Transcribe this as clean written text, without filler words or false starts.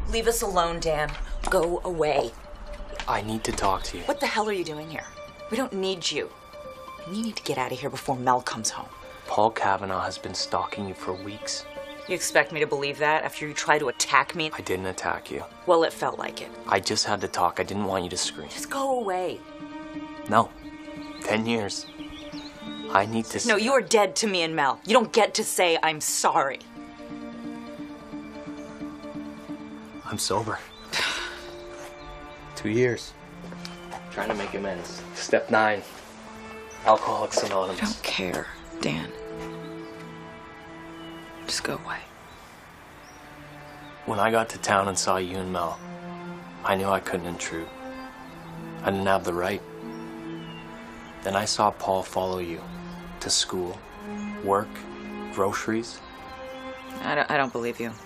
Leave us alone, Dan. Go away. I need to talk to you. What the hell are you doing here? We don't need you. And you need to get out of here before Mel comes home. Paul Kavanaugh has been stalking you for weeks. You expect me to believe that after you try to attack me? I didn't attack you. Well, it felt like it. I just had to talk. I didn't want you to scream. Just go away. No. 10 years. I need to... No, you are dead to me and Mel. You don't get to say I'm sorry. I'm sober. 2 years. Trying to make amends. Step 9. Alcoholics Anonymous. I don't care, Dan. Just go away. When I got to town and saw you and Mel, I knew I couldn't intrude. I didn't have the right. Then I saw Paul follow you to school, work, groceries. I don't believe you.